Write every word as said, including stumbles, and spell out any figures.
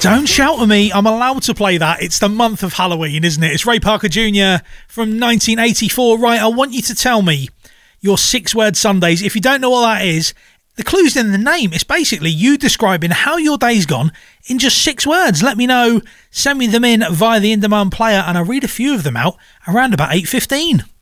Don't shout at me, I'm allowed to play that. It's the month of Halloween, isn't it? It's Ray Parker Junior from nineteen eighty-four. Right, I want you to tell me your six-word Sundays. If you don't know what that is, the clue's in the name. It's basically you describing how your day's gone in just six words. Let me know. Send me them in via the In Demand player, and I'll read a few of them out around about eight fifteen.